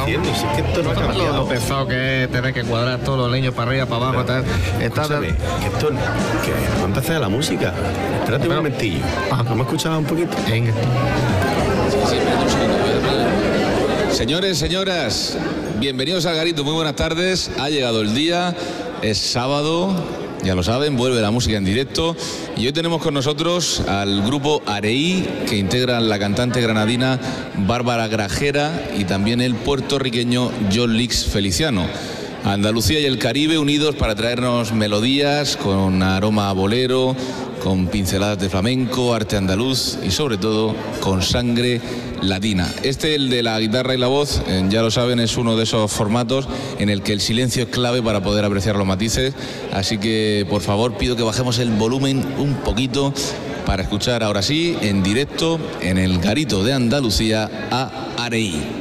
entiendo, si es que esto no ha cambiado. Lo pesado que es tener que cuadrar todos los leños para arriba, para abajo. Escúchame, que esto, que va a empezar la música. Espérate un momentillo. ¿No me escuchabas un poquito? Venga. Señores, señoras, bienvenidos al Garito, muy buenas tardes. Ha llegado el día, es sábado, ya lo saben, vuelve la música en directo. Y hoy tenemos con nosotros al grupo Areí, que integran la cantante granadina Bárbara Grajera y también el puertorriqueño John Lix Feliciano. Andalucía y el Caribe unidos para traernos melodías con aroma a bolero, con pinceladas de flamenco, arte andaluz y sobre todo con sangre latina. El de la guitarra y la voz, ya lo saben, es uno de esos formatos en el que el silencio es clave para poder apreciar los matices. Así que por favor pido que bajemos el volumen un poquito para escuchar ahora sí en directo en el Garito de Andalucía a Areí.